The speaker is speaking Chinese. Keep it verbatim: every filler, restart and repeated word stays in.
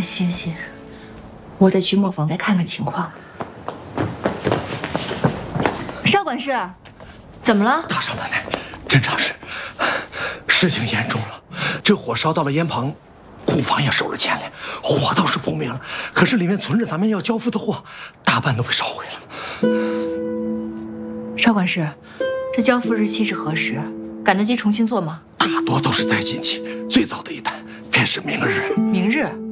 先歇歇，我得去磨坊再看看情况。邵管事，怎么了？ 大少奶奶，真常是，事情严重了，这火烧到了烟棚，库房也受了牵连，火倒是扑灭了，可是里面存着咱们要交付的货，大半都被烧毁了。 邵管事，这交付日期是何时？赶得及重新做吗？ 大多都是在近期，最早的一单便是明日。 明日。